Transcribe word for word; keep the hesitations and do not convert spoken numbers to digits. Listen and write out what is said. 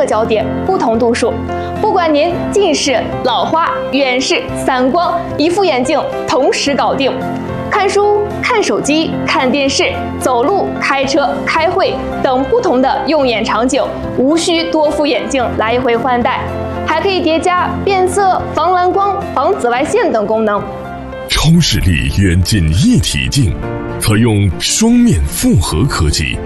焦点，不同度数。不管您近视、老花、远视、散光，一副眼镜同时搞定。看书、看手机、看电视、走路、开车、开会等不同的用眼场景，无需多副眼镜来回换代，还可以叠加变色、防蓝光、防紫外线等功能。 超视力远近一体镜，采用双面复合科技，